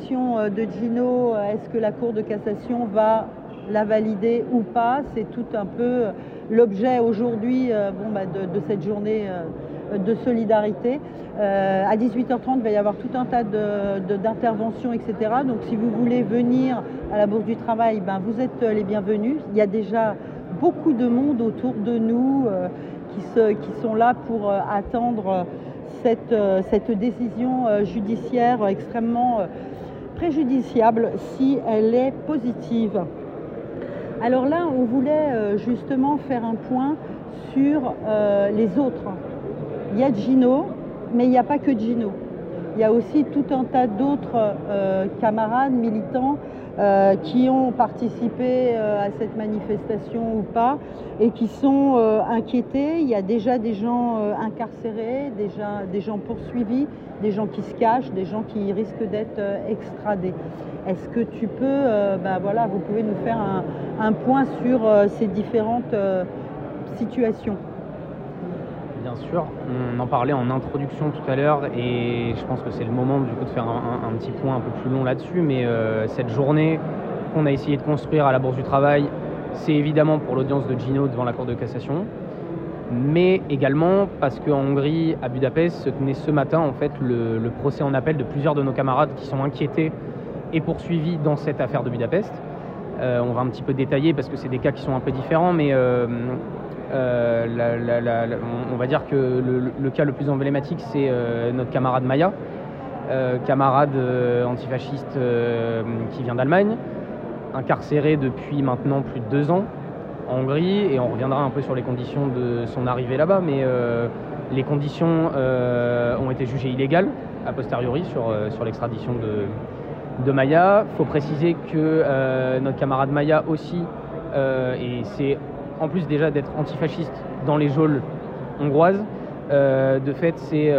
décision de Gino, est-ce que la Cour de cassation va la valider ou pas? C'est tout un peu l'objet aujourd'hui de cette journée de solidarité. À 18h30, il va y avoir tout un tas d'interventions, etc. Donc si vous voulez venir à la Bourse du Travail, vous êtes les bienvenus. Il y a déjà beaucoup de monde autour de nous qui sont là pour attendre cette décision judiciaire extrêmement préjudiciable si elle est positive. Alors là, on voulait justement faire un point sur les autres. Il y a Gino, mais il n'y a pas que Gino. Il y a aussi tout un tas d'autres camarades militants qui ont participé à cette manifestation ou pas et qui sont inquiétés. Il y a déjà des gens incarcérés, déjà des gens poursuivis, des gens qui se cachent, des gens qui risquent d'être extradés. Est-ce que tu peux, vous pouvez nous faire un point sur ces différentes situations? Bien sûr, on en parlait en introduction tout à l'heure et je pense que c'est le moment du coup de faire un petit point un peu plus long là-dessus, mais cette journée qu'on a essayé de construire à la Bourse du Travail, c'est évidemment pour l'audience de Gino devant la Cour de cassation, mais également parce qu'en Hongrie, à Budapest, se tenait ce matin en fait le procès en appel de plusieurs de nos camarades qui sont inquiétés et poursuivis dans cette affaire de Budapest. On va un petit peu détailler parce que c'est des cas qui sont un peu différents, mais on va dire que le cas le plus emblématique, c'est notre camarade Maya, camarade antifasciste qui vient d'Allemagne, incarcéré depuis maintenant plus de 2 ans en Hongrie, et on reviendra un peu sur les conditions de son arrivée là-bas, mais les conditions ont été jugées illégales a posteriori sur l'extradition de Maya. Il faut préciser que notre camarade Maya aussi, et c'est en plus déjà d'être antifasciste dans les geôles hongroises, de fait c'est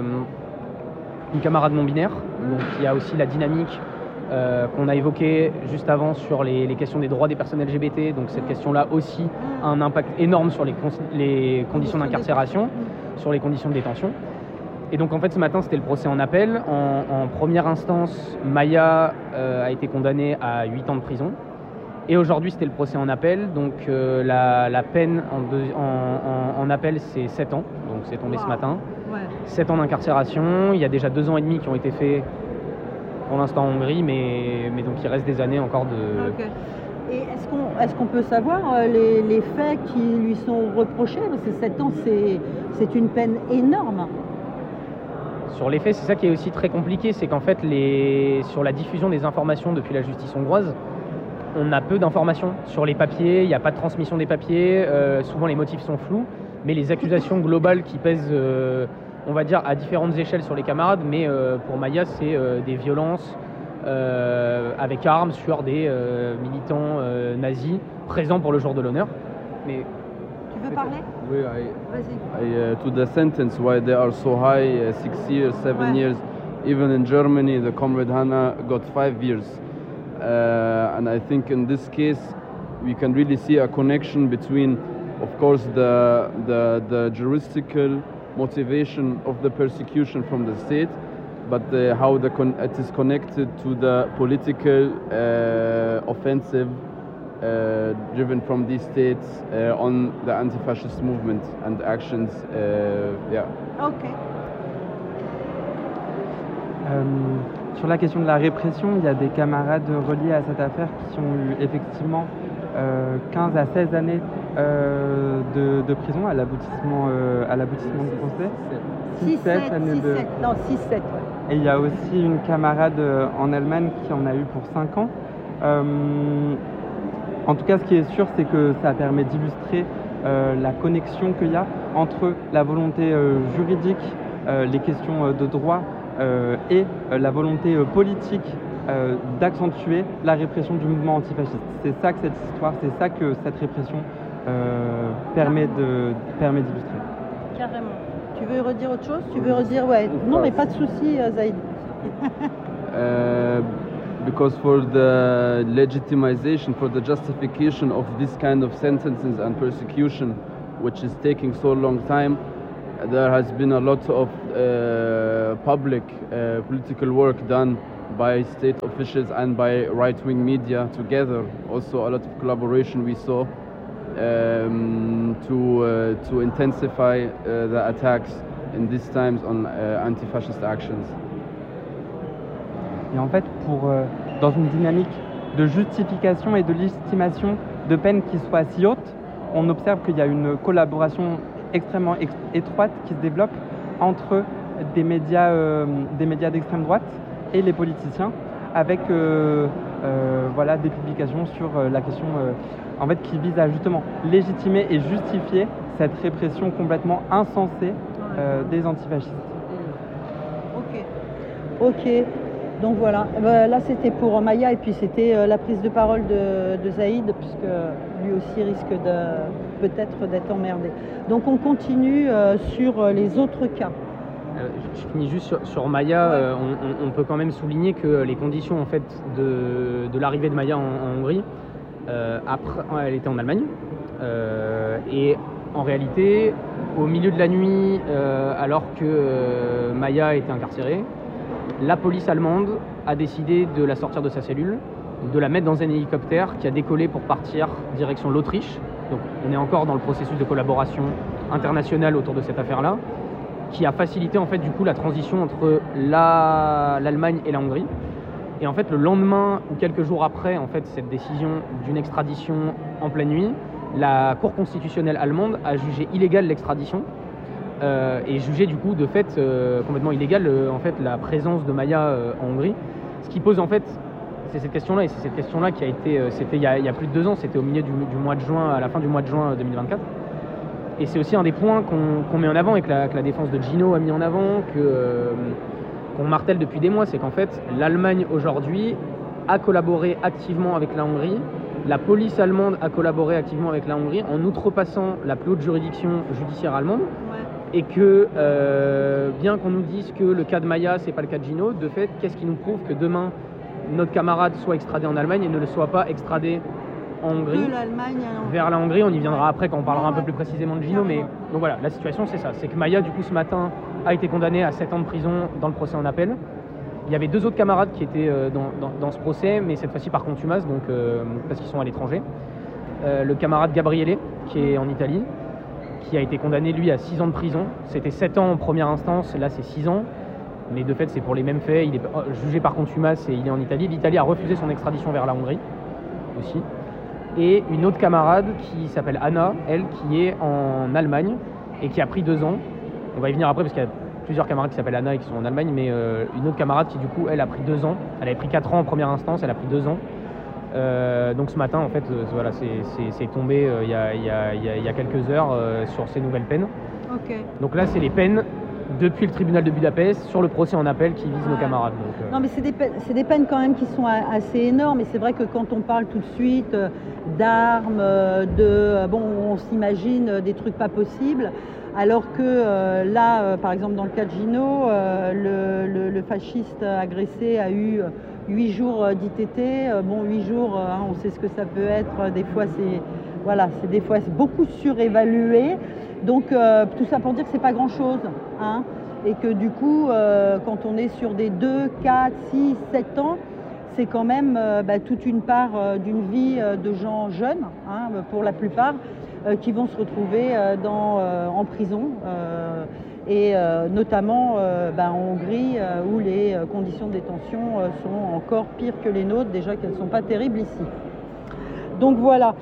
une camarade non-binaire, donc il y a aussi la dynamique qu'on a évoquée juste avant sur les questions des droits des personnes LGBT, donc cette question-là aussi a un impact énorme sur les conditions d'incarcération, sur les conditions de détention. Et donc en fait ce matin c'était le procès en appel. En première instance, Maya a été condamnée à 8 ans de prison. Et aujourd'hui, c'était le procès en appel, donc la peine en appel, c'est 7 ans, donc c'est tombé ce matin. Ouais. 7 ans d'incarcération, il y a déjà 2 ans et demi qui ont été faits pour l'instant en Hongrie, mais donc il reste des années encore de... Okay. Et est-ce qu'on peut savoir les faits qui lui sont reprochés? Parce que 7 ans, c'est une peine énorme. Sur les faits, c'est ça qui est aussi très compliqué, c'est qu'en fait, sur la diffusion des informations depuis la justice hongroise, on a peu d'informations sur les papiers, il n'y a pas de transmission des papiers, souvent les motifs sont flous, mais les accusations globales qui pèsent, on va dire, à différentes échelles sur les camarades, mais pour Maya, c'est des violences avec armes sur des militants nazis présents pour le jour de l'honneur. Mais tu veux parler? Oui, vas-y. To the sentence why they are so high, 6 years, 7 years, even in Germany, the comrade Hannah got 5 years. And I think in this case we can really see a connection between, of course, the juristical motivation of the persecution from the state, but how it is connected to the political offensive driven from these states on the anti-fascist movement and actions. Okay. Sur la question de la répression, il y a des camarades reliés à cette affaire qui ont eu effectivement 15 à 16 années de prison à l'aboutissement du procès. 6-7 années de... Non, 6-7. Et il y a aussi une camarade en Allemagne qui en a eu pour 5 ans. En tout cas, ce qui est sûr, c'est que ça permet d'illustrer la connexion qu'il y a entre la volonté juridique, les questions de droit, et la volonté politique d'accentuer la répression du mouvement antifasciste. C'est ça que cette histoire, c'est ça que cette répression permet d'illustrer. Carrément. Tu veux redire autre chose? Tu veux redire, ouais. Non, mais pas de souci, Zaïd. Because for the legitimization, for the justification of this kind of sentences and persecution, which is taking so long time, there has been a lot of public political work done by state officials and by right-wing media together. Also a lot of collaboration we saw to intensify the attacks in these times on anti-fascist actions. Et en fait, dans une dynamique de justification et de légitimation de peines qui soient si hautes, on observe qu'il y a une collaboration extrêmement étroite qui se développe entre des médias d'extrême droite et les politiciens, avec des publications sur la question en fait, qui vise à justement légitimer et justifier cette répression complètement insensée des antifascistes. Ok. Donc voilà, là c'était pour Maya et puis c'était la prise de parole de Zaïd, puisque lui aussi risque peut-être d'être emmerdé. Donc on continue sur les autres cas. Je finis juste sur Maya. On peut quand même souligner que les conditions en fait de l'arrivée de Maya en Hongrie, après, elle était en Allemagne, et en réalité, au milieu de la nuit, alors que Maya était incarcérée, la police allemande a décidé de la sortir de sa cellule, de la mettre dans un hélicoptère qui a décollé pour partir direction l'Autriche. Donc on est encore dans le processus de collaboration internationale autour de cette affaire-là, qui a facilité en fait du coup la transition entre l'Allemagne et la Hongrie. Et en fait le lendemain ou quelques jours après en fait cette décision d'une extradition en pleine nuit, la Cour constitutionnelle allemande a jugé illégale l'extradition et jugé du coup de fait complètement illégale en fait la présence de Maya en Hongrie. Ce qui pose en fait c'est cette question-là, et c'est cette question-là qui a été c'était il y a plus de 2 ans, c'était au milieu du mois de juin, à la fin du mois de juin 2024. Et c'est aussi un des points qu'on met en avant et que la défense de Gino a mis en avant, qu'on martèle depuis des mois, c'est qu'en fait l'Allemagne aujourd'hui a collaboré activement avec la Hongrie, la police allemande a collaboré activement avec la Hongrie en outrepassant la plus haute juridiction judiciaire allemande. Et que bien qu'on nous dise que le cas de Maya c'est pas le cas de Gino, de fait qu'est-ce qui nous prouve que demain notre camarade soit extradé en Allemagne et ne le soit pas extradé en Hongrie, vers la Hongrie. On y viendra après quand on parlera un peu plus précisément de Gino, mais donc voilà, la situation c'est ça, c'est que Maya du coup ce matin a été condamné à 7 ans de prison dans le procès en appel. Il y avait 2 autres camarades qui étaient dans ce procès, mais cette fois-ci par contumace, donc parce qu'ils sont à l'étranger. Le camarade Gabriele qui est en Italie, qui a été condamné lui à 6 ans de prison. C'était 7 ans en première instance, là c'est 6 ans, mais de fait c'est pour les mêmes faits. Il est jugé par contumace et il est en Italie. L'Italie a refusé son extradition vers la Hongrie aussi. Et une autre camarade qui s'appelle Anna, elle, qui est en Allemagne et qui a pris 2 ans. On va y venir après parce qu'il y a plusieurs camarades qui s'appellent Anna et qui sont en Allemagne, mais une autre camarade qui du coup elle a pris 2 ans. Elle avait pris 4 ans en première instance, elle a pris 2 ans. Donc ce matin en fait voilà, c'est tombé il y a quelques heures sur ces nouvelles peines. Donc là c'est les peines depuis le tribunal de Budapest sur le procès en appel qui vise nos camarades. Donc, Non mais c'est des peines quand même qui sont assez énormes, et c'est vrai que quand on parle tout de suite d'armes, on s'imagine des trucs pas possibles, alors que là par exemple dans le cas de Gino, le fasciste agressé a eu 8 jours d'ITT. 8 jours, on sait ce que ça peut être. Des fois, c'est des fois beaucoup surévalué. Donc, tout ça pour dire que c'est pas grand-chose. Et que du coup, quand on est sur des 2, 4, 6, 7 ans, c'est quand même toute une part d'une vie de gens jeunes, pour la plupart, qui vont se retrouver en prison. Et notamment en Hongrie où les conditions de détention sont encore pires que les nôtres, déjà qu'elles ne sont pas terribles ici. Donc voilà,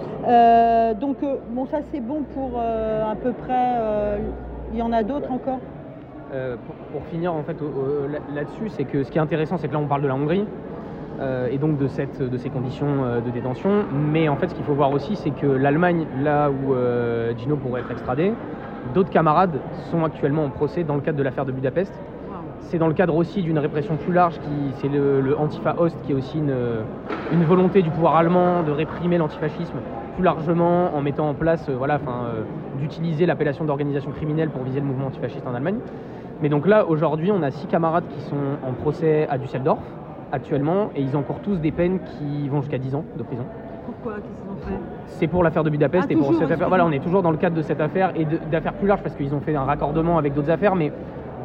ça c'est bon pour à peu près, il y en a d'autres encore pour finir en fait là-dessus, c'est que ce qui est intéressant c'est que là on parle de la Hongrie et donc de ces conditions de détention, mais en fait ce qu'il faut voir aussi c'est que l'Allemagne, là où Gino pourrait être extradé, d'autres camarades sont actuellement en procès dans le cadre de l'affaire de Budapest. C'est dans le cadre aussi d'une répression plus large, c'est le Antifa Ost, qui est aussi une volonté du pouvoir allemand de réprimer l'antifascisme plus largement en mettant en place d'utiliser l'appellation d'organisation criminelle pour viser le mouvement antifasciste en Allemagne. Mais donc là, aujourd'hui, on a 6 camarades qui sont en procès à Düsseldorf actuellement, et ils encourent tous des peines qui vont jusqu'à 10 ans de prison. Pourquoi? Qu'est-ce qu'ils ont fait? C'est pour l'affaire de Budapest et pour cette affaire. Voilà, on est toujours dans le cadre de cette affaire et d'affaires plus larges parce qu'ils ont fait un raccordement avec d'autres affaires, mais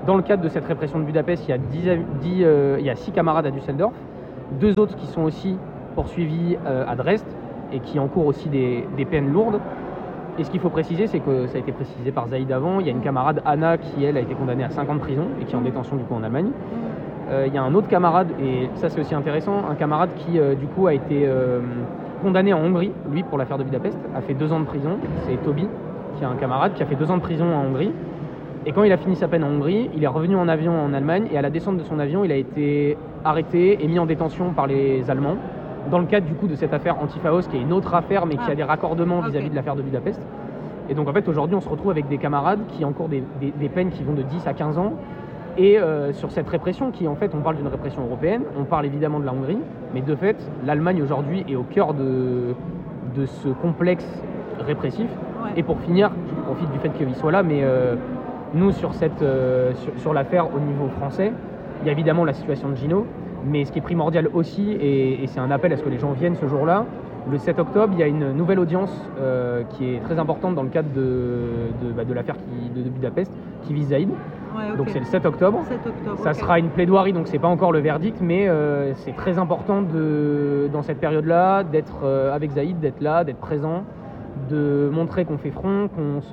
Dans le cadre de cette répression de Budapest, il y a 6 camarades à Düsseldorf, 2 autres qui sont aussi poursuivis à Dresde et qui encourent aussi des peines lourdes. Et ce qu'il faut préciser, c'est que ça a été précisé par Zaïd avant, il y a une camarade, Anna, qui elle a été condamnée à 5 ans de prison et qui est en détention du coup en Allemagne. Il y a un autre camarade, et ça c'est aussi intéressant, un camarade qui du coup a été condamné en Hongrie, lui pour l'affaire de Budapest, a fait 2 ans de prison, c'est Toby, qui est un camarade qui a fait 2 ans de prison en Hongrie. Et quand il a fini sa peine en Hongrie, il est revenu en avion en Allemagne et à la descente de son avion, il a été arrêté et mis en détention par les Allemands dans le cadre du coup de cette affaire Antifaos qui est une autre affaire mais qui a des raccordements vis-à-vis de l'affaire de Budapest. Et donc en fait aujourd'hui on se retrouve avec des camarades qui encourent des peines qui vont de 10 à 15 ans et sur cette répression qui en fait on parle d'une répression européenne, on parle évidemment de la Hongrie, mais de fait l'Allemagne aujourd'hui est au cœur de ce complexe répressif. Et pour finir, je profite du fait qu'il soit là, mais nous, sur l'affaire au niveau français, il y a évidemment la situation de Gino, mais ce qui est primordial aussi, et c'est un appel à ce que les gens viennent ce jour-là, le 7 octobre, il y a une nouvelle audience qui est très importante dans le cadre de l'affaire de Budapest, qui vise Zaïd. Ouais, okay. Donc c'est le 7 octobre. Ça sera une plaidoirie, donc c'est pas encore le verdict, mais c'est très important dans cette période-là d'être avec Zaïd, d'être là, d'être présent, de montrer qu'on fait front,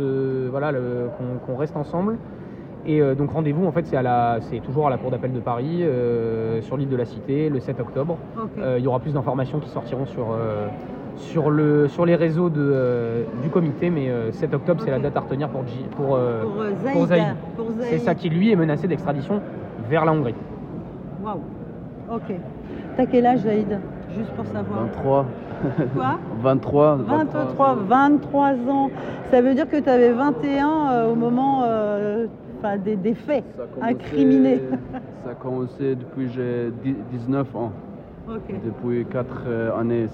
qu'on reste ensemble. Et donc rendez-vous, en fait, c'est toujours à la Cour d'appel de Paris, sur l'île de la Cité, le 7 octobre. Okay. Il y aura plus d'informations qui sortiront sur les réseaux du comité, mais 7 octobre, c'est la date à retenir pour Zaïd. C'est ça qui, lui, est menacé d'extradition vers la Hongrie. Waouh. Ok. T'as quel âge, Zaïd? Juste pour savoir. 23. Quoi? 23 ans. Ça veut dire que tu avais 21 au moment des faits incriminés. Ça a commencé depuis que j'ai 19 ans. Okay. Depuis 4 années,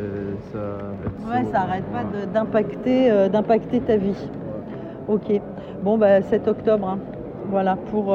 ça n'arrête pas d'impacter ta vie. Ok. Bon, 7 octobre, hein. Voilà, pour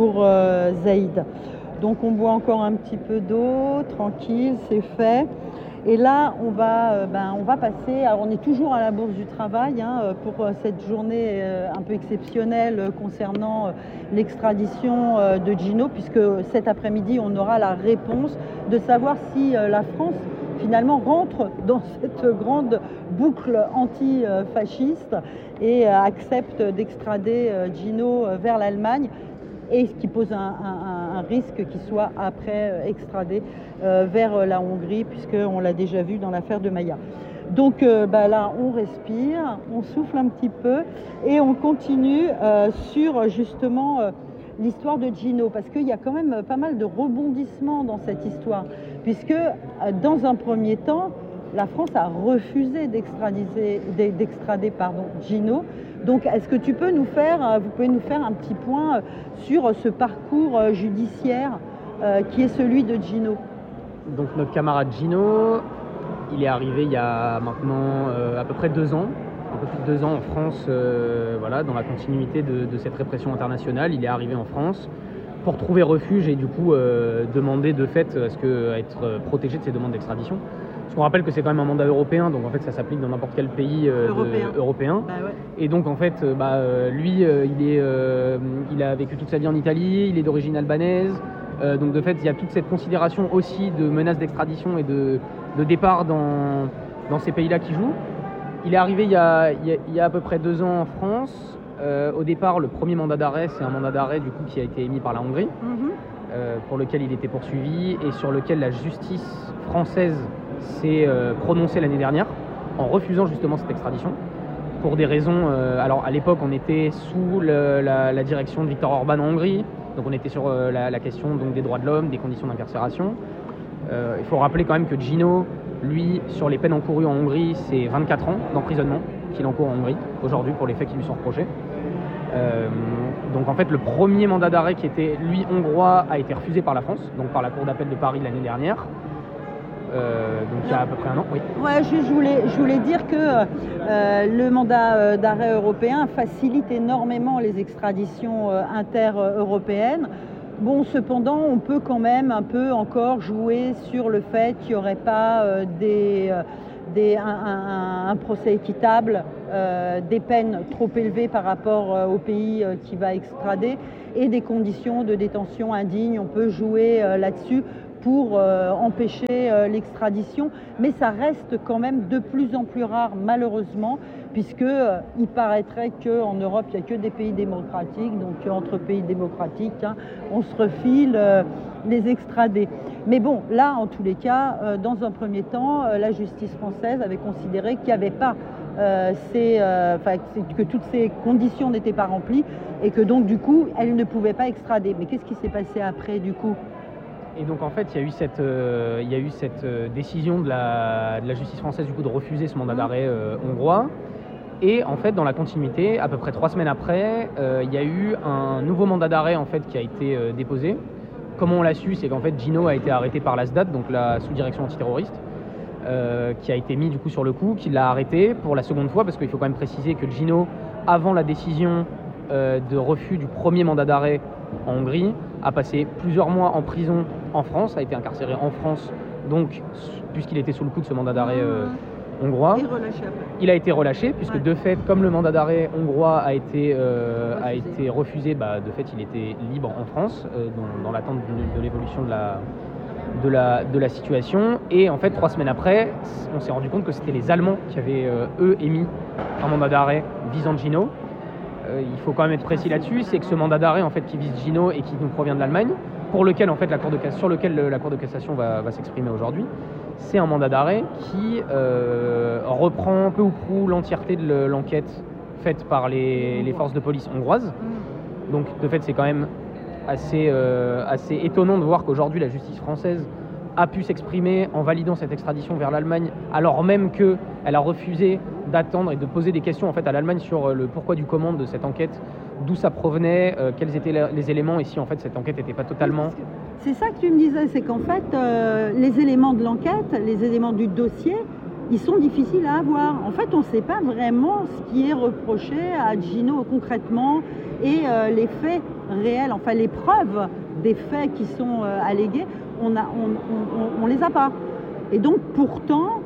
Zaïd. Donc on boit encore un petit peu d'eau, tranquille, c'est fait. Et là, on va passer, alors on est toujours à la Bourse du Travail pour cette journée un peu exceptionnelle concernant l'extradition de Gino, puisque cet après-midi, on aura la réponse de savoir si la France, finalement, rentre dans cette grande boucle anti-fasciste et accepte d'extrader Gino vers l'Allemagne. Et ce qui pose un risque qu'il soit après extradé vers la Hongrie, puisqu'on l'a déjà vu dans l'affaire de Maya. Donc là, on respire, on souffle un petit peu et on continue sur justement l'histoire de Gino, parce qu'il y a quand même pas mal de rebondissements dans cette histoire, puisque dans un premier temps, la France a refusé d'extrader Gino. Donc, est-ce que vous pouvez nous faire un petit point sur ce parcours judiciaire qui est celui de Gino? Donc, notre camarade Gino, il est arrivé il y a maintenant à peu près 2 ans, un peu plus de 2 ans en France, dans la continuité de cette répression internationale. Il est arrivé en France pour trouver refuge et du coup demander de fait à être protégé de ses demandes d'extradition. Parce qu'on rappelle que c'est quand même un mandat européen, donc en fait ça s'applique dans n'importe quel pays européen. Bah ouais. Et donc en fait, lui, il a vécu toute sa vie en Italie, il est d'origine albanaise. Donc de fait, il y a toute cette considération aussi de menace d'extradition et de départ dans ces pays-là qui jouent. Il est arrivé il y a à peu près 2 ans en France. Au départ, le premier mandat d'arrêt, c'est un mandat d'arrêt du coup qui a été émis par la Hongrie, pour lequel il était poursuivi et sur lequel la justice française s'est prononcée l'année dernière en refusant justement cette extradition pour des raisons. Alors à l'époque, on était sous la direction de Viktor Orban en Hongrie, donc on était sur la question donc, des droits de l'homme, des conditions d'incarcération. Il faut rappeler quand même que Gino, lui, sur les peines encourues en Hongrie, c'est 24 ans d'emprisonnement qu'il encourt en Hongrie aujourd'hui pour les faits qui lui sont reprochés. Donc en fait, le premier mandat d'arrêt qui était, lui, hongrois, a été refusé par la France, donc par la Cour d'appel de Paris l'année dernière. Donc il y a à peu près 1 an, oui. Ouais, je voulais dire que le mandat d'arrêt européen facilite énormément les extraditions inter-européennes. Bon, cependant, on peut quand même un peu encore jouer sur le fait qu'il n'y aurait pas un procès équitable des peines trop élevées par rapport au pays qui va extrader et des conditions de détention indignes. On peut jouer là-dessus pour empêcher l'extradition, mais ça reste quand même de plus en plus rare, malheureusement, puisque il paraîtrait qu'en Europe, il n'y a que des pays démocratiques, donc entre pays démocratiques, on se refile les extradés. Mais bon, là, en tous les cas, dans un premier temps, la justice française avait considéré qu'il n'y avait pas que toutes ces conditions n'étaient pas remplies et que donc, du coup, elle ne pouvait pas extrader. Mais qu'est-ce qui s'est passé après, du coup ? Et donc en fait, il y a eu cette décision de la justice française du coup de refuser ce mandat d'arrêt hongrois. Et en fait, dans la continuité, à peu près 3 semaines après, il y a eu un nouveau mandat d'arrêt en fait qui a été déposé. Comment on l'a su, c'est qu'en fait Gino a été arrêté par la SDAT, donc la sous-direction antiterroriste, qui a été mis du coup sur le coup, qui l'a arrêté pour la seconde fois, parce qu'il faut quand même préciser que Gino, avant la décision de refus du premier mandat d'arrêt en Hongrie, a passé plusieurs mois en prison en France, a été incarcéré en France, donc puisqu'il était sous le coup de ce mandat d'arrêt hongrois. Et relâché après. Il a été relâché, puisque de fait, comme le mandat d'arrêt hongrois a été refusé, de fait il était libre en France, dans l'attente de l'évolution de la situation. Et en fait, 3 semaines après, on s'est rendu compte que c'était les Allemands qui avaient, eux, émis un mandat d'arrêt visant Gino. Il faut quand même être précis là-dessus, c'est que ce mandat d'arrêt en fait, qui vise Gino et qui nous provient de l'Allemagne, pour lequel en fait sur lequel la Cour de cassation va s'exprimer aujourd'hui, c'est un mandat d'arrêt qui reprend peu ou prou l'entièreté de l'enquête faite par les forces de police hongroises. Donc de fait, c'est quand même assez étonnant de voir qu'aujourd'hui la justice française a pu s'exprimer en validant cette extradition vers l'Allemagne, alors même qu'elle a refusé d'attendre et de poser des questions en fait, à l'Allemagne sur le pourquoi du comment de cette enquête, d'où ça provenait, quels étaient les éléments, et si en fait cette enquête n'était pas totalement... C'est ça que tu me disais, c'est qu'en fait, les éléments de l'enquête, les éléments du dossier, ils sont difficiles à avoir. En fait, on ne sait pas vraiment ce qui est reproché à Gino concrètement et les faits réels, enfin les preuves des faits qui sont allégués, on les a pas. Et donc pourtant,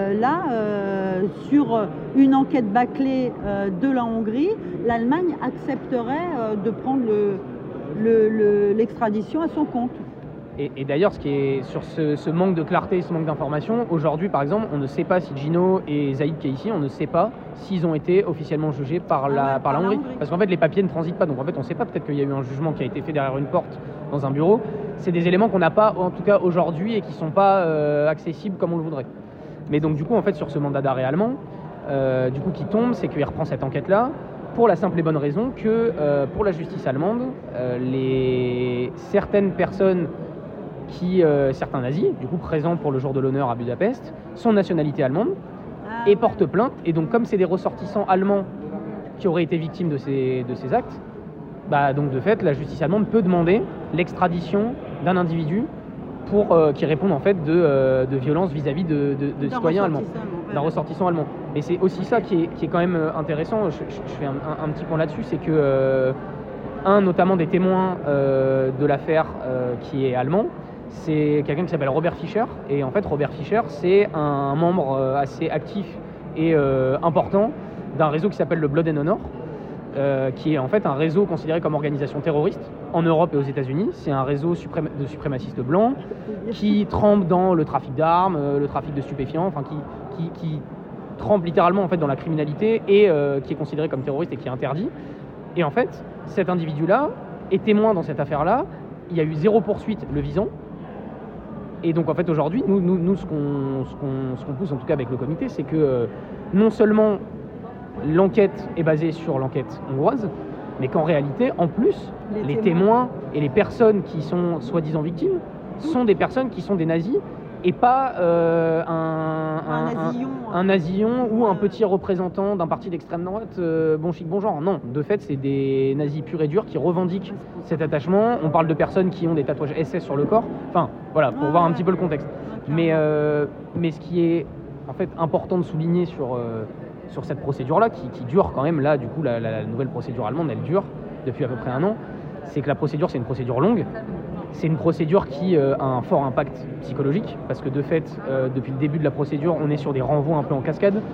sur une enquête bâclée de la Hongrie, l'Allemagne accepterait de prendre l'extradition à son compte. Et d'ailleurs, ce qui est sur ce manque de clarté, ce manque d'information, aujourd'hui par exemple, on ne sait pas si Gino et Zaïd qui est ici, on ne sait pas s'ils ont été officiellement jugés par la Hongrie. Parce qu'en fait, les papiers ne transitent pas, donc en fait, on ne sait pas, peut-être qu'il y a eu un jugement qui a été fait derrière une porte dans un bureau. C'est des éléments qu'on n'a pas, en tout cas aujourd'hui, et qui ne sont pas accessibles comme on le voudrait. Mais donc du coup, en fait, sur ce mandat d'arrêt allemand, qui tombe, c'est qu'il reprend cette enquête-là, pour la simple et bonne raison que pour la justice allemande, certaines personnes certains nazis, du coup présents pour le jour de l'honneur à Budapest, sont de nationalité allemande et portent plainte. Et donc comme c'est des ressortissants allemands qui auraient été victimes de ces actes, donc de fait la justice allemande peut demander l'extradition d'un individu qui réponde en fait de violence vis-à-vis de citoyens allemands, d'un ressortissant allemand. Et c'est aussi ça qui est quand même intéressant, je fais un petit point là-dessus, c'est que notamment des témoins de l'affaire qui est allemand, c'est quelqu'un qui s'appelle Robert Fischer. Et en fait, Robert Fischer, c'est un membre assez actif et important d'un réseau qui s'appelle le Blood and Honor, qui est en fait un réseau considéré comme organisation terroriste en Europe et aux États-Unis. C'est un réseau de suprémacistes blancs qui trempe dans le trafic d'armes, le trafic de stupéfiants, enfin qui trempe littéralement en fait dans la criminalité et qui est considéré comme terroriste et qui est interdit. Et en fait, cet individu-là est témoin dans cette affaire-là. Il y a eu 0 poursuite le visant. Et donc en fait aujourd'hui, nous ce qu'on pousse en tout cas avec le comité, c'est que non seulement l'enquête est basée sur l'enquête hongroise, mais qu'en réalité, en plus, les témoins et les personnes qui sont soi-disant victimes sont des personnes qui sont des nazis et pas un nazillon ou un petit représentant d'un parti d'extrême droite, bon chic, bon genre. Non, de fait, c'est des nazis purs et durs qui revendiquent cet attachement. On parle de personnes qui ont des tatouages SS sur le corps. Enfin, voilà, pour voir un petit peu le contexte. Mais ce qui est en fait important de souligner sur cette procédure-là, qui dure quand même, là, du coup, la nouvelle procédure allemande, elle dure depuis à peu près 1 an, c'est que la procédure, c'est une procédure longue. C'est une procédure qui a un fort impact psychologique, parce que de fait, depuis le début de la procédure, on est sur des renvois un peu en cascade.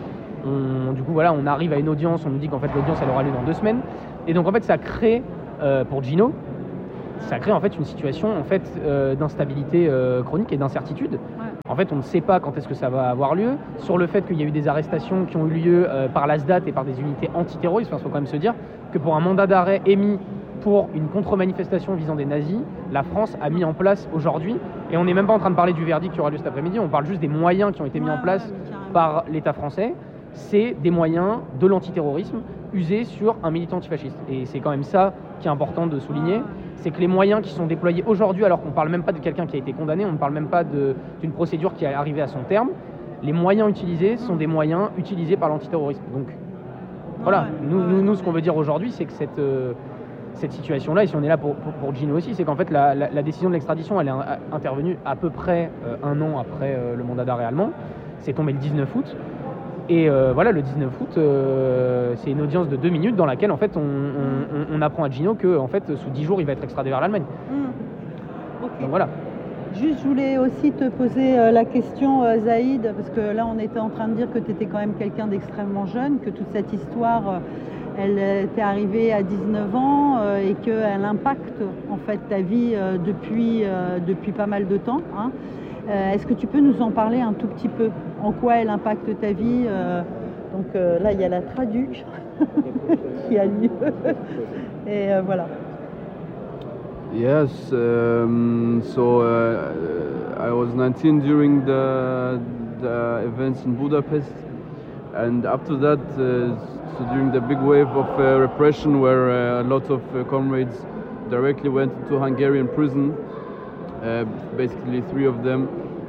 Du coup, voilà, on arrive à une audience, on nous dit qu'en fait l'audience elle aura lieu dans 2 semaines. Et donc en fait ça crée, pour Gino, ça crée en fait une situation en fait, d'instabilité chronique et d'incertitude. Ouais. En fait, on ne sait pas quand est-ce que ça va avoir lieu. Sur le fait qu'il y a eu des arrestations qui ont eu lieu par l'ASDAT et par des unités antiterroristes, il faut quand même se dire que pour un mandat d'arrêt émis pour une contre-manifestation visant des nazis, la France a mis en place aujourd'hui, et on n'est même pas en train de parler du verdict qui aura lieu cet après-midi, on parle juste des moyens qui ont été mis en place par l'État français. C'est des moyens de l'antiterrorisme usés sur un militant antifasciste. Et c'est quand même ça qui est important de souligner, c'est que les moyens qui sont déployés aujourd'hui, alors qu'on ne parle même pas de quelqu'un qui a été condamné, on ne parle même pas d'une procédure qui est arrivée à son terme, les moyens utilisés sont des moyens utilisés par l'antiterrorisme. Donc voilà, nous ce qu'on veut dire aujourd'hui, c'est que cette situation-là, et si on est là pour Gino aussi, c'est qu'en fait la décision de l'extradition, elle est intervenue à peu près 1 an après le mandat d'arrêt allemand. C'est tombé le 19 août. Et voilà, le 19 août, c'est une audience de 2 minutes dans laquelle en fait on apprend à Gino que en fait sous 10 jours il va être extradé vers l'Allemagne. Okay. Donc voilà. Juste, je voulais aussi te poser la question, Zaïd, parce que là on était en train de dire que tu étais quand même quelqu'un d'extrêmement jeune, que toute cette histoire elle t'est arrivée à 19 ans et qu'elle impacte en fait ta vie depuis pas mal de temps. Hein. Est-ce que tu peux nous en parler un tout petit peu? En quoi elle impacte ta vie? Donc là, il y a la traduction qui a lieu. Et voilà. Yes, so I was 19 during the events in Budapest, and after that, so during the big wave of repression where a lot of comrades directly went to Hungarian prison, basically 3 of them,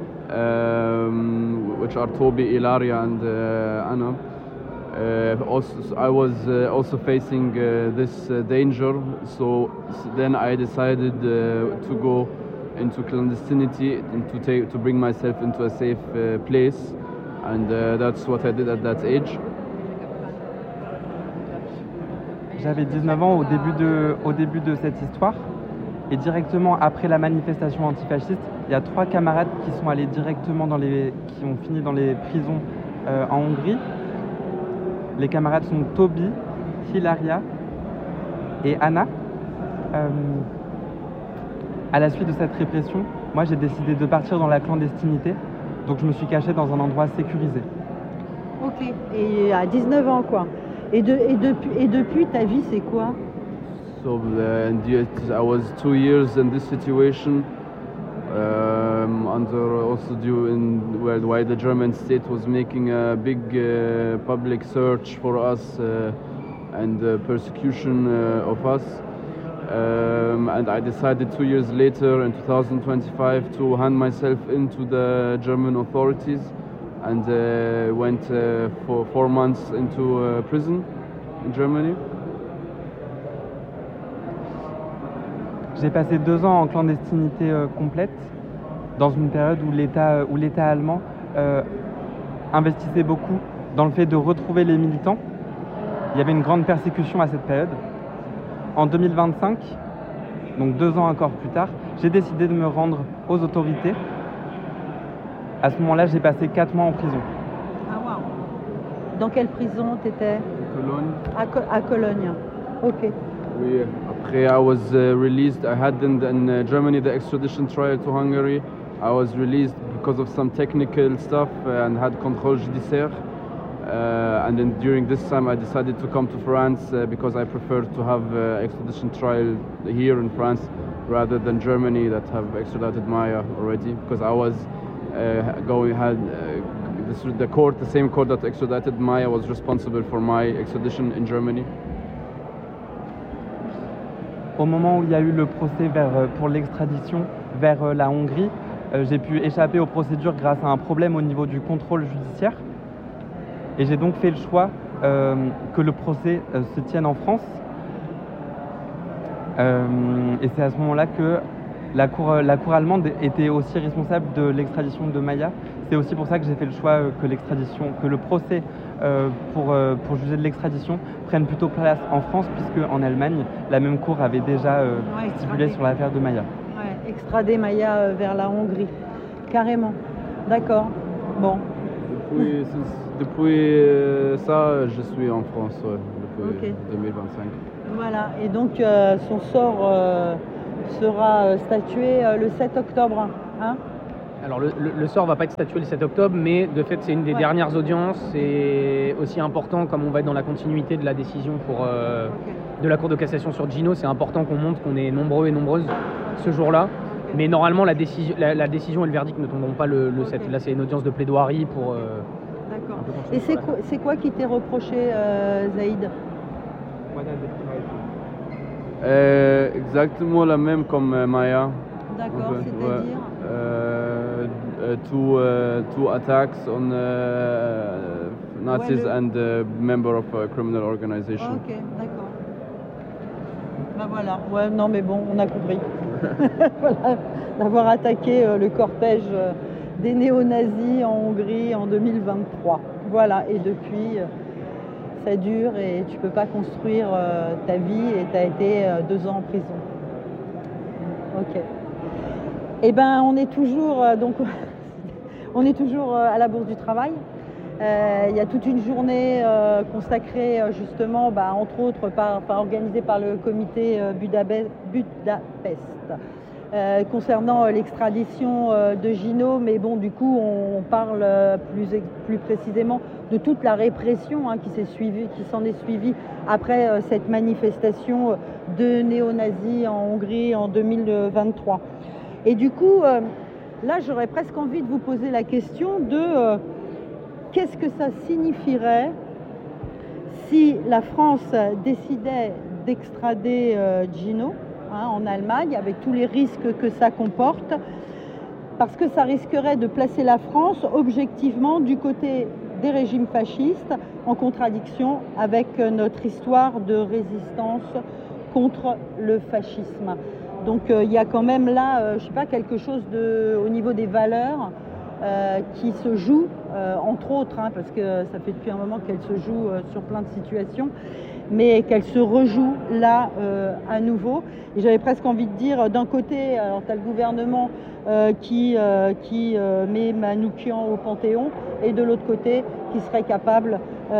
which are Tobi, Ilaria and Anna. I was also facing this danger, so then I decided to go into clandestinity and to bring myself into a safe place, and that's what I did at that age. J'avais 19 ans au début de cette histoire, et directement après la manifestation antifasciste, il y a 3 camarades qui sont allés directement qui ont fini dans les prisons en Hongrie. Les camarades sont Tobi, Hilaria et Anna. À la suite de cette répression, moi j'ai décidé de partir dans la clandestinité, donc je me suis caché dans un endroit sécurisé. Ok, et à 19 ans quoi. Et depuis ta vie c'est quoi? So I was 2 years in this situation, under also why the German state was making a big public search for us and persecution of us. And I decided 2 years later, in 2025, to hand myself into the German authorities, and went for 4 months into prison in Germany. J'ai passé 2 ans en clandestinité complète, dans une période où l'État allemand investissait beaucoup dans le fait de retrouver les militants. Il y avait une grande persécution à cette période. En 2025, donc 2 ans encore plus tard, j'ai décidé de me rendre aux autorités. À ce moment-là, j'ai passé 4 mois en prison. Ah waouh. Dans quelle prison t'étais? Cologne. À Cologne. Ok. Oui, après I was released. I had in Germany the extradition trial to Hungary. I was released because of some technical stuff and had contrôle judiciaire. And then during this time I decided to come to France because I prefer to have extradition trial here in France rather than Germany that have extradited Maya already, because I was the same court that extradited Maya was responsible for my extradition in Germany. Au moment où il y a eu le procès pour l'extradition vers la Hongrie, j'ai pu échapper aux procédures grâce à un problème au niveau du contrôle judiciaire. Et j'ai donc fait le choix que le procès se tienne en France. Et c'est à ce moment-là que la cour allemande était aussi responsable de l'extradition de Maya. C'est aussi pour ça que j'ai fait le choix que le procès pour juger de l'extradition prenne plutôt place en France, puisque en Allemagne, la même cour avait déjà stipulé sur l'affaire de Maya. Ouais, extrader Maya vers la Hongrie, carrément. D'accord. Bon. Depuis ça, je suis en France, depuis 2025. Voilà, et donc son sort sera statué le 7 octobre. Hein. Alors le sort va pas être statué le 7 octobre, mais de fait c'est une des dernières audiences. C'est aussi important, comme on va être dans la continuité de la décision de la Cour de cassation sur Gino, c'est important qu'on montre qu'on est nombreux et nombreuses ce jour-là. Mais normalement la décision et le verdict ne tomberont pas le 7. Là c'est une audience de plaidoirie pour... D'accord. Et c'est quoi qui t'est reproché, Zaïd? Exactement la même comme Maya. D'accord, c'est-à-dire two attacks on Nazis and member of a criminal organization. Ok, d'accord. Ben voilà, ouais, non mais bon, on a compris. Voilà, d'avoir attaqué le cortège des néo-nazis en Hongrie en 2023. Voilà, et depuis, ça dure et tu peux pas construire ta vie et tu as été 2 ans en prison. Ok. Eh ben, on est toujours à la Bourse du Travail. Il y a toute une journée consacrée justement, entre autres, organisée par le comité Budapest, concernant l'extradition de Gino. Mais bon, du coup, on parle plus précisément de toute la répression qui s'en est suivie après cette manifestation de néo-nazis en Hongrie en 2023. Et du coup, là, j'aurais presque envie de vous poser la question de qu'est-ce que ça signifierait si la France décidait d'extrader Gino en Allemagne, avec tous les risques que ça comporte, parce que ça risquerait de placer la France objectivement du côté des régimes fascistes, en contradiction avec notre histoire de résistance contre le fascisme. Donc il y a quand même là, je sais pas, quelque chose au niveau des valeurs qui se joue, entre autres, parce que ça fait depuis un moment qu'elle se joue sur plein de situations, mais qu'elle se rejoue là à nouveau. Et j'avais presque envie de dire, d'un côté, alors tu as le gouvernement qui met Manouchian au Panthéon, et de l'autre côté, qui serait capable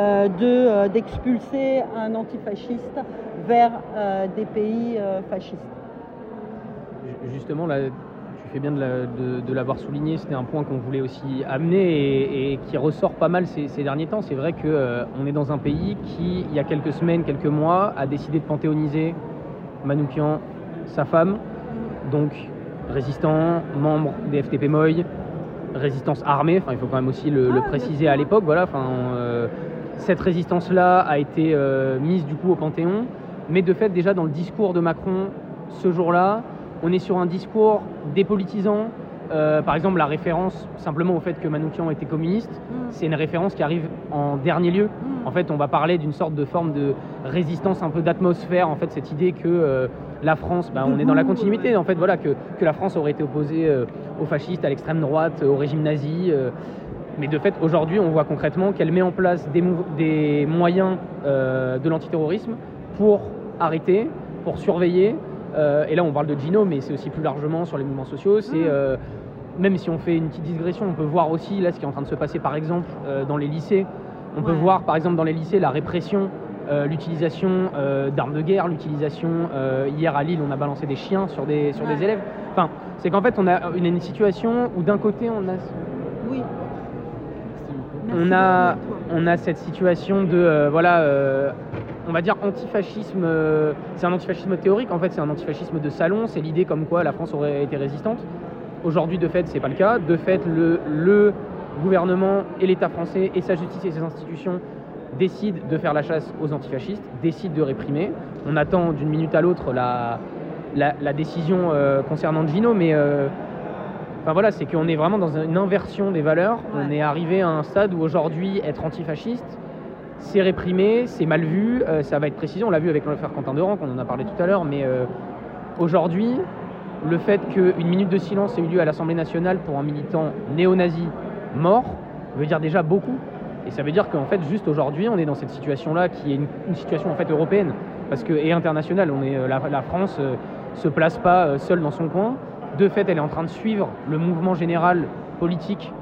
d'expulser un antifasciste vers des pays fascistes. Justement, là, tu fais bien de l'avoir souligné, c'était un point qu'on voulait aussi amener et qui ressort pas mal ces derniers temps. C'est vrai qu'on est dans un pays qui, il y a quelques semaines, quelques mois, a décidé de panthéoniser Manouchian, sa femme, donc résistant, membre des FTP Moy, résistance armée, il faut quand même aussi le préciser à l'époque. Voilà, cette résistance-là a été mise du coup au Panthéon, mais de fait déjà dans le discours de Macron ce jour-là, on est sur un discours dépolitisant. Par exemple, la référence simplement au fait que Manouchian était communiste, c'est une référence qui arrive en dernier lieu. En fait, on va parler d'une sorte de forme de résistance, un peu d'atmosphère. En fait, cette idée que la France, on est dans la continuité. En fait, voilà, que la France aurait été opposée aux fascistes, à l'extrême droite, au régime nazi. Mais de fait, aujourd'hui, on voit concrètement qu'elle met en place des moyens de l'antiterrorisme pour arrêter, pour surveiller. Et là, on parle de Gino, mais c'est aussi plus largement sur les mouvements sociaux. Même si on fait une petite digression, on peut voir aussi là ce qui est en train de se passer, par exemple, dans les lycées. On peut voir, par exemple, dans les lycées, la répression, l'utilisation d'armes de guerre, l'utilisation. Hier à Lille, on a balancé des chiens sur des élèves. Enfin, c'est qu'en fait, on a une situation où d'un côté, on a. Oui. On a cette situation de on va dire antifascisme, c'est un antifascisme théorique, en fait c'est un antifascisme de salon, c'est l'idée comme quoi la France aurait été résistante. Aujourd'hui de fait c'est pas le cas, de fait le gouvernement et l'État français et sa justice et ses institutions décident de faire la chasse aux antifascistes, décident de réprimer. On attend d'une minute à l'autre la décision concernant Gino, mais c'est qu'on est vraiment dans une inversion des valeurs. On est arrivé à un stade où aujourd'hui être antifasciste, c'est réprimé, c'est mal vu, ça va être précisé, on l'a vu avec l'affaire Quentin Derenc, on en a parlé tout à l'heure, mais aujourd'hui, le fait qu'une minute de silence ait eu lieu à l'Assemblée nationale pour un militant néo-nazi mort veut dire déjà beaucoup. Et ça veut dire qu'en fait, juste aujourd'hui, on est dans cette situation-là qui est une situation en fait européenne et internationale. La France se place pas seule dans son coin. De fait, elle est en train de suivre le mouvement général politique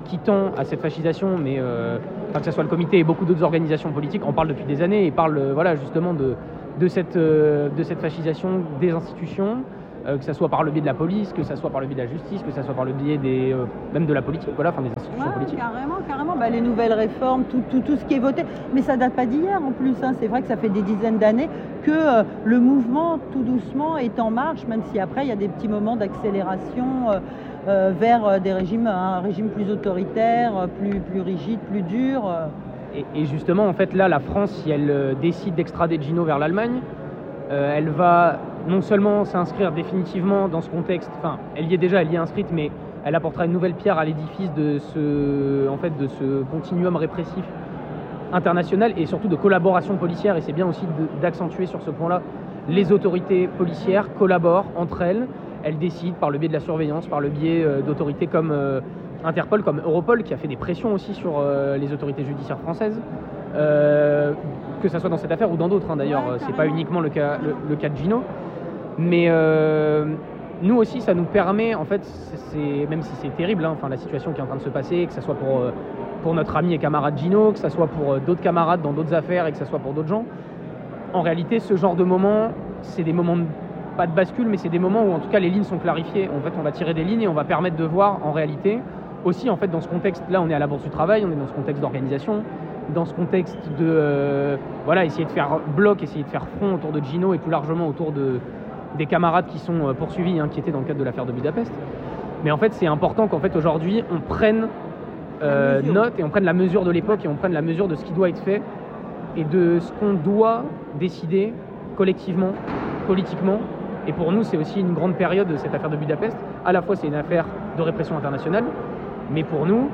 qui tend à cette fascisation, mais que ce soit le comité et beaucoup d'autres organisations politiques en parlent depuis des années et parlent justement de cette fascisation des institutions, que ce soit par le biais de la police, que ce soit par le biais de la justice, que ce soit par le biais même de la politique, des institutions politiques. Carrément. Les nouvelles réformes, tout ce qui est voté. Mais ça date pas d'hier en plus. C'est vrai que ça fait des dizaines d'années que le mouvement, tout doucement, est en marche, même si après, il y a des petits moments d'accélération vers un régime plus autoritaire, plus rigide, plus dur. Et justement, en fait, là, la France, si elle décide d'extrader Gino vers l'Allemagne, elle va non seulement s'inscrire définitivement dans ce contexte, elle y est inscrite, mais elle apportera une nouvelle pierre à l'édifice de ce continuum répressif international et surtout de collaboration policière. Et c'est bien aussi d'accentuer sur ce point-là. Les autorités policières collaborent entre elles. Elles décident par le biais de la surveillance, par le biais d'autorités comme Interpol, comme Europol, qui a fait des pressions aussi sur les autorités judiciaires françaises. Que ça soit dans cette affaire ou dans d'autres, d'ailleurs, c'est pas uniquement le cas de Gino, mais nous aussi ça nous permet, en fait, même si c'est terrible, la situation qui est en train de se passer, que ça soit pour notre ami et camarade Gino, que ça soit pour d'autres camarades dans d'autres affaires et que ça soit pour d'autres gens, en réalité ce genre de moments, c'est des moments pas de bascule, mais c'est des moments où en tout cas les lignes sont clarifiées. En fait, on va tirer des lignes et on va permettre de voir en réalité aussi, en fait, dans ce contexte-là, on est à la Bourse du Travail, on est dans ce contexte d'organisation, dans ce contexte de essayer de faire bloc, essayer de faire front autour de Gino et plus largement autour des camarades qui sont poursuivis, qui étaient dans le cadre de l'affaire de Budapest. Mais en fait, c'est important qu'en fait aujourd'hui on prenne note et on prenne la mesure de l'époque et on prenne la mesure de ce qui doit être fait et de ce qu'on doit décider collectivement, politiquement. Et pour nous, c'est aussi une grande période de cette affaire de Budapest. À la fois, c'est une affaire de répression internationale, mais pour nous,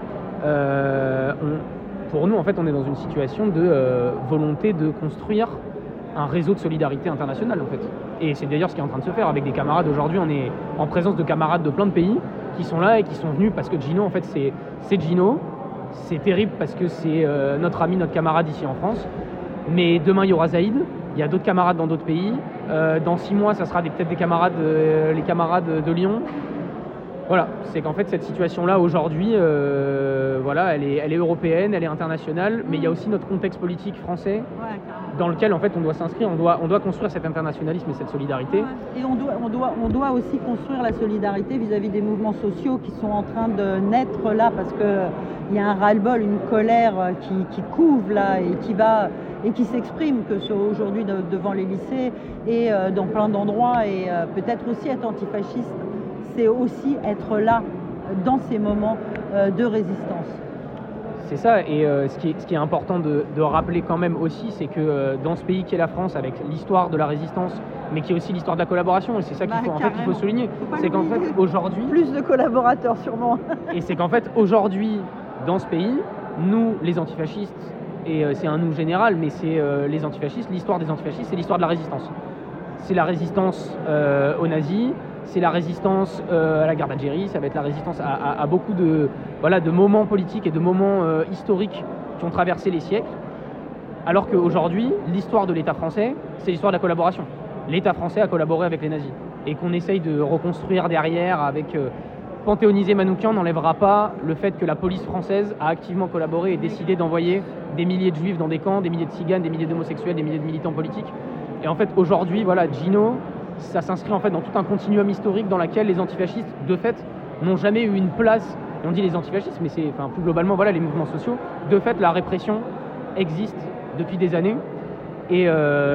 en fait, on est dans une situation de volonté de construire un réseau de solidarité internationale, en fait. Et c'est d'ailleurs ce qui est en train de se faire avec des camarades. Aujourd'hui, on est en présence de camarades de plein de pays qui sont là et qui sont venus parce que Gino, en fait, c'est Gino. C'est terrible parce que c'est notre ami, notre camarade ici en France. Mais demain, il y aura Zaïd. Il y a d'autres camarades dans d'autres pays. Dans 6 mois, ça sera peut-être des camarades, les camarades de Lyon. Voilà, c'est qu'en fait cette situation-là aujourd'hui, elle est européenne, elle est internationale, mais il y a aussi notre contexte politique français dans lequel en fait on doit s'inscrire, on doit construire cet internationalisme et cette solidarité. Et on doit aussi construire la solidarité vis-à-vis des mouvements sociaux qui sont en train de naître là, parce que il y a un ras-le-bol, une colère qui couve là et qui s'exprime, que ce soit aujourd'hui devant les lycées et dans plein d'endroits, et peut-être aussi être antifasciste. C'est aussi être là dans ces moments de résistance. C'est ça, et ce qui est important de rappeler quand même aussi, c'est que dans ce pays qui est la France, avec l'histoire de la résistance, mais qui est aussi l'histoire de la collaboration, et c'est ça qu'il faut souligner, c'est qu'en fait aujourd'hui... Plus de collaborateurs sûrement. Et c'est qu'en fait aujourd'hui, dans ce pays, nous les antifascistes, et c'est un nous général, mais c'est les antifascistes, l'histoire des antifascistes, c'est l'histoire de la résistance. C'est la résistance aux nazis, c'est la résistance à la guerre d'Algérie, ça va être la résistance à beaucoup de moments politiques et de moments historiques qui ont traversé les siècles. Alors qu'aujourd'hui, l'histoire de l'État français, c'est l'histoire de la collaboration. L'État français a collaboré avec les nazis. Et qu'on essaye de reconstruire derrière avec panthéoniser Manoukian n'enlèvera pas le fait que la police française a activement collaboré et décidé d'envoyer des milliers de juifs dans des camps, des milliers de tziganes, des milliers d'homosexuels, des milliers de militants politiques. Et en fait, aujourd'hui, Gino, ça s'inscrit en fait dans tout un continuum historique dans lequel les antifascistes, de fait, n'ont jamais eu une place. Et on dit les antifascistes, mais c'est plus globalement les mouvements sociaux. De fait, la répression existe depuis des années. Et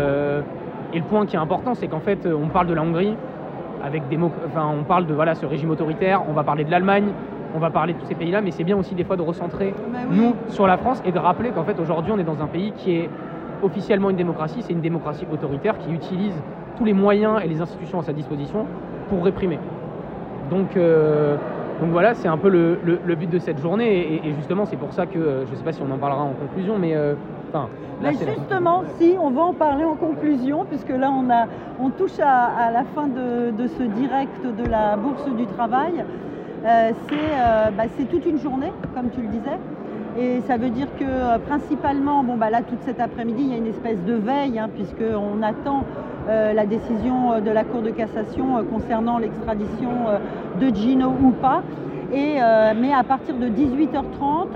le point qui est important, c'est qu'en fait, on parle de la Hongrie, avec des mots, on parle de ce régime autoritaire, on va parler de l'Allemagne, on va parler de tous ces pays-là, mais c'est bien aussi des fois de recentrer nous sur la France et de rappeler qu'en fait aujourd'hui on est dans un pays qui est officiellement une démocratie, c'est une démocratie autoritaire qui utilise tous les moyens et les institutions à sa disposition pour réprimer. Donc voilà, c'est un peu le but de cette journée et justement c'est pour ça que, je ne sais pas si on en parlera en conclusion, mais justement, si, on va en parler en conclusion, puisque là on touche à la fin de ce direct de la Bourse du Travail. C'est toute une journée, comme tu le disais. Et ça veut dire que principalement, là tout cet après-midi, il y a une espèce de veille, puisqu'on attend la décision de la Cour de cassation concernant l'extradition de Gino ou pas. Mais à partir de 18h30,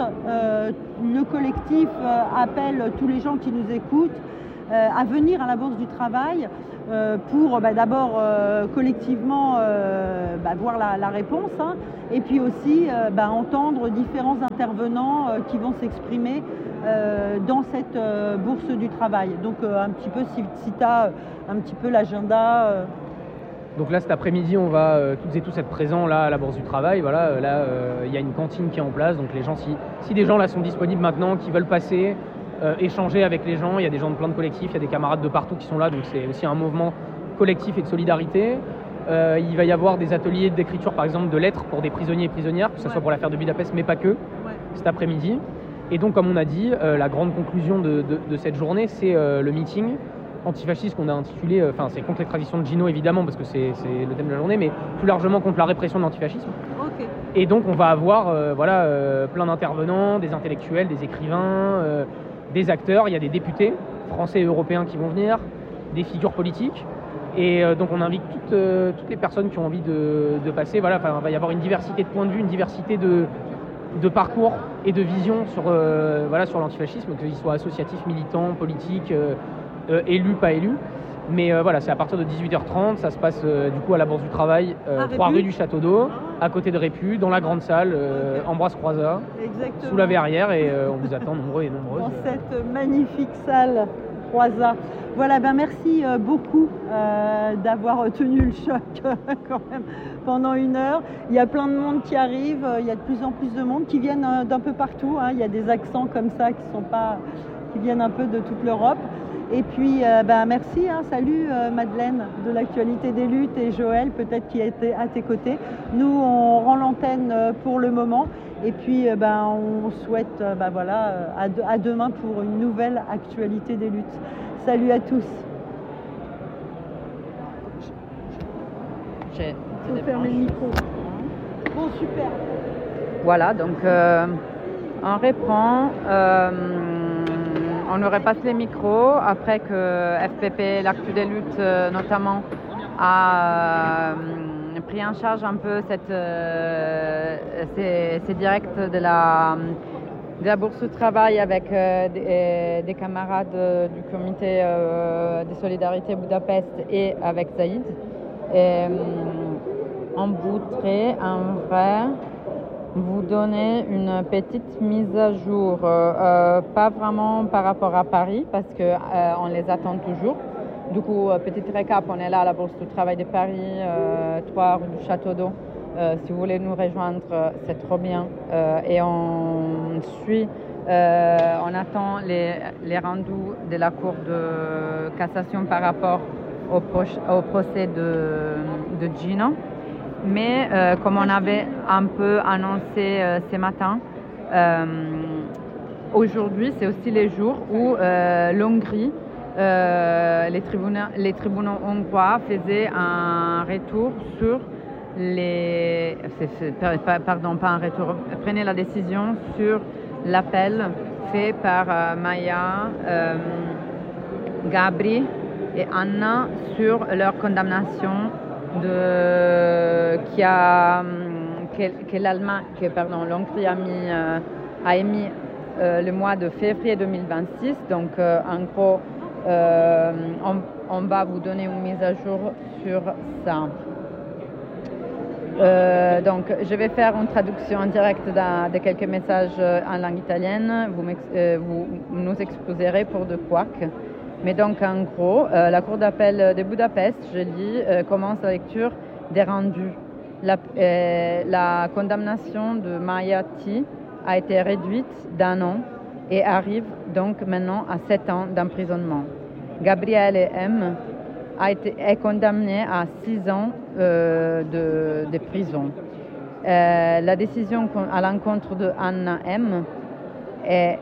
le collectif appelle tous les gens qui nous écoutent à venir à la Bourse du Travail pour d'abord collectivement voir la réponse, hein, et puis aussi entendre différents intervenants qui vont s'exprimer dans cette Bourse du Travail. Donc un petit peu, si tu as un petit peu l'agenda. Donc là, cet après-midi, on va toutes et tous être présents là à la Bourse du Travail. Voilà, là, il y a une cantine qui est en place. Donc les gens, si des gens là sont disponibles maintenant, qui veulent passer, échanger avec les gens, il y a des gens de plein de collectifs, il y a des camarades de partout qui sont là. Donc c'est aussi un mouvement collectif et de solidarité. Il va y avoir des ateliers d'écriture, par exemple, de lettres pour des prisonniers et prisonnières, que ce soit pour l'affaire de Budapest, mais pas que, cet après-midi. Et donc, comme on a dit, la grande conclusion de cette journée, c'est le meeting antifasciste qu'on a intitulé, c'est contre l'extradition de Gino évidemment parce que c'est le thème de la journée, mais plus largement contre la répression de l'antifascisme. Okay. Et donc on va avoir plein d'intervenants, des intellectuels, des écrivains, des acteurs, il y a des députés français et européens qui vont venir, des figures politiques, et donc on invite toutes les personnes qui ont envie de passer. Voilà, il va y avoir une diversité de points de vue, une diversité de parcours et de vision sur l'antifascisme, qu'ils soient associatifs, militants, politiques, élus, pas élus. Mais c'est à partir de 18h30, ça se passe du coup à la Bourse du Travail, 3 rue du Château d'Eau, à côté de Répu, dans la grande salle, Ambroise Croizat, sous la verrière, et on vous attend nombreux et nombreuses. Dans cette magnifique salle Croizat. Voilà, merci beaucoup d'avoir tenu le choc quand même pendant 1 heure. Il y a plein de monde qui arrive, il y a de plus en plus de monde qui viennent d'un peu partout, hein. Il y a des accents comme ça qui viennent un peu de toute l'Europe. Et puis, merci, hein. Salut Madeleine de l'actualité des luttes et Joël, peut-être qui a été à tes côtés. Nous, on rend l'antenne pour le moment. Et puis, on souhaite à demain pour une nouvelle actualité des luttes. Salut à tous. Il faut fermer le micro. Bon, super. Voilà, donc on reprend. On nous repasse les micros après que FPP, l'actu des luttes notamment, a pris en charge un peu ces directs de la Bourse du Travail avec des camarades du comité de solidarité Budapest et avec Saïd. Et on voudrait en vrai vous donner une petite mise à jour, pas vraiment par rapport à Paris parce qu'on les attend toujours. Du coup, petit récap, on est là à la Bourse du Travail de Paris, 3 rue du Château d'Eau. Si vous voulez nous rejoindre, c'est trop bien. Et on suit, on attend les rendus de la Cour de cassation par rapport au procès de Gino. Mais comme on avait un peu annoncé ce matin, aujourd'hui c'est aussi les jours où l'Hongrie, les tribunaux hongrois faisaient un retour sur prenaient la décision sur l'appel fait par Maya, Gabri et Anna sur leur condamnation l'Hongrie a émis le mois de février 2026. Donc en gros, on va vous donner une mise à jour sur ça. Donc je vais faire une traduction en direct de quelques messages en langue italienne. Vous nous excuserez pour de couac. Mais donc, en gros, la Cour d'appel de Budapest, je lis, commence la lecture des rendus. La condamnation de Maya T a été réduite d'1 an et arrive donc maintenant à 7 ans d'emprisonnement. Gabriele M est condamné à 6 ans de prison. La décision à l'encontre de Anna M est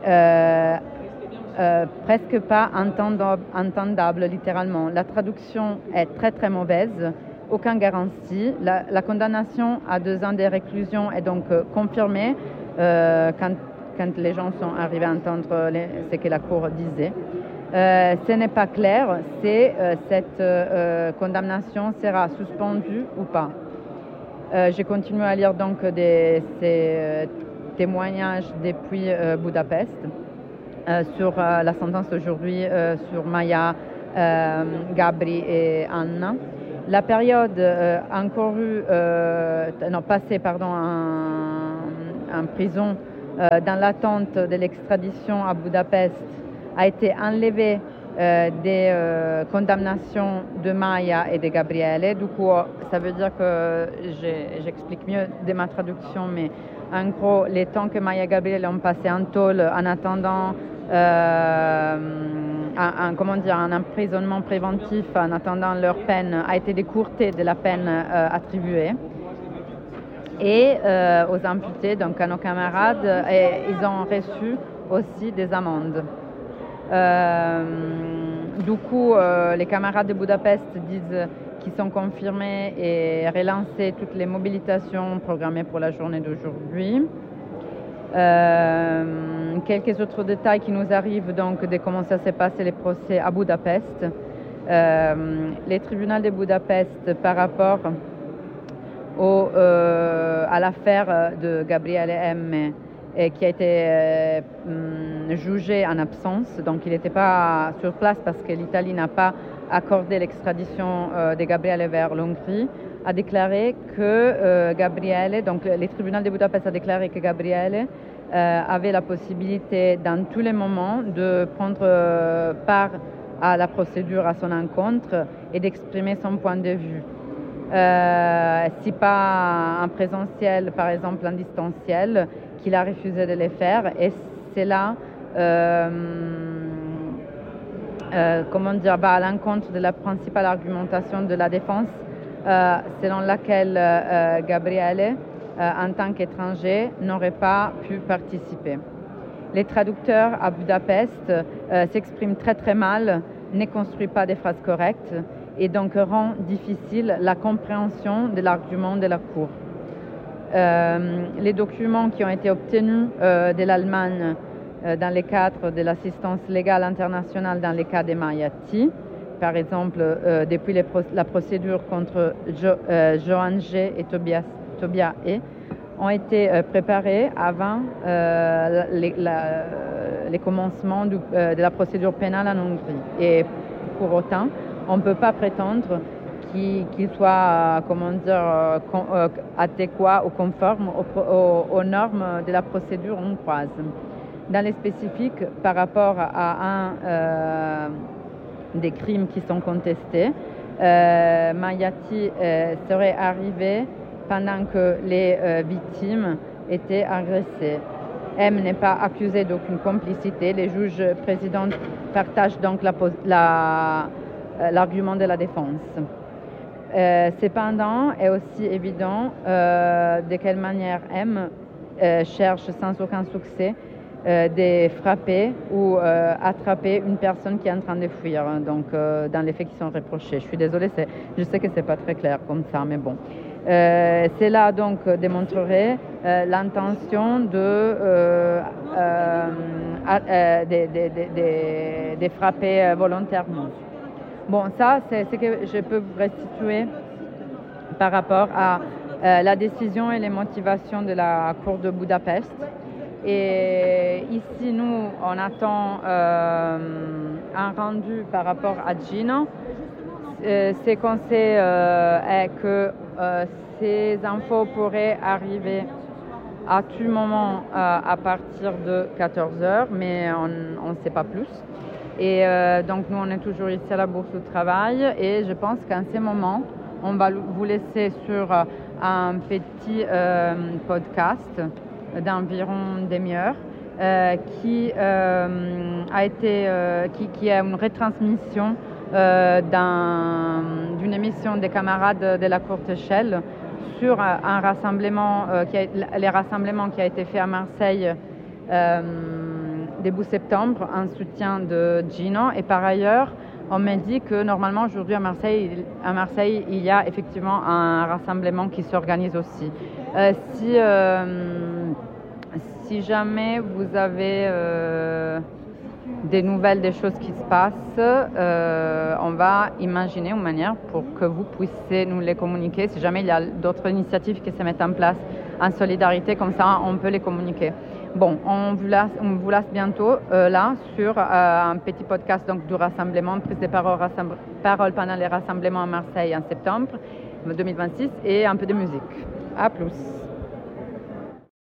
presque pas entendable littéralement. La traduction est très très mauvaise, aucune garantie. La condamnation à 2 ans de réclusion est donc confirmée quand les gens sont arrivés à entendre ce que la Cour disait. Ce n'est pas clair si cette condamnation sera suspendue ou pas. J'ai continué à lire donc ces témoignages depuis Budapest sur la sentence d'aujourd'hui sur Maya, Gabri et Anna. La période passée en prison dans l'attente de l'extradition à Budapest a été enlevée des condamnations de Maya et de Gabriele. Du coup, ça veut dire que j'explique mieux de ma traduction, mais en gros, les temps que Maya et Gabriele ont passé en tôle en attendant un emprisonnement préventif, en attendant leur peine, a été décourté de la peine attribuée. Et aux amputés, donc à nos camarades, ils ont reçu aussi des amendes. Du coup, les camarades de Budapest disent qu'ils sont confirmés et relancés toutes les mobilisations programmées pour la journée d'aujourd'hui. Quelques autres détails qui nous arrivent donc de comment ça s'est passé les procès à Budapest. Les tribunaux de Budapest par rapport à l'affaire de Gabriele M, qui a été jugé en absence, donc il n'était pas sur place parce que l'Italie n'a pas accordé l'extradition de Gabriele vers l'Hongrie, a déclaré que Gabriele, donc les tribunaux de Budapest a déclaré que Gabriele avait la possibilité dans tous les moments de prendre part à la procédure à son encontre et d'exprimer son point de vue. Si pas en présentiel, par exemple en distanciel, qu'il a refusé de les faire, et c'est là à l'encontre de la principale argumentation de la défense, selon laquelle Gabriele, en tant qu'étranger, n'aurait pas pu participer. Les traducteurs à Budapest s'expriment très très mal, ne construisent pas des phrases correctes et donc rend difficile la compréhension de l'argument de la Cour. Les documents qui ont été obtenus de l'Allemagne dans le cadre de l'assistance légale internationale dans les cas de Mayati, par exemple depuis la procédure contre Johan G et Tobias E, ont été préparés avant les commencements de la procédure pénale en Hongrie. Et pour autant, on ne peut pas prétendre qu'il soit adéquat ou conforme aux normes de la procédure hongroise. Dans les spécifiques, par rapport à un des crimes qui sont contestés, Mayati serait arrivé pendant que les victimes étaient agressées. M n'est pas accusé d'aucune complicité. Les juges présidents partagent donc l'argument de la défense. Cependant, est aussi évident de quelle manière M cherche sans aucun succès de frapper ou attraper une personne qui est en train de fuir, donc dans les faits qui sont reprochés. Je suis désolée, je sais que ce n'est pas très clair comme ça, mais bon. Cela donc démontrerait l'intention de frapper volontairement. Bon, ça, c'est ce que je peux vous restituer par rapport à la décision et les motivations de la Cour de Budapest. Et ici, nous, on attend un rendu par rapport à Gino. Ce qu'on sait est que ces infos pourraient arriver à tout moment à partir de 14h, mais on ne sait pas plus. Et donc nous, on est toujours ici à la Bourse du Travail et je pense qu'en ce moment, on va vous laisser sur un petit podcast d'environ une demi-heure qui est une retransmission d'une émission des camarades de la courte échelle sur un rassemblement, les rassemblements qui a été fait à Marseille début septembre en soutien de Gino. Et par ailleurs, on m'a dit que normalement aujourd'hui à Marseille, il y a effectivement un rassemblement qui s'organise aussi. Si jamais vous avez des nouvelles, des choses qui se passent, on va imaginer une manière pour que vous puissiez nous les communiquer. Si jamais il y a d'autres initiatives qui se mettent en place en solidarité, comme ça, on peut les communiquer. Bon, on vous laisse bientôt là sur un petit podcast donc, du rassemblement, prise de parole pendant les rassemblements à Marseille en septembre 2026 et un peu de musique. À plus.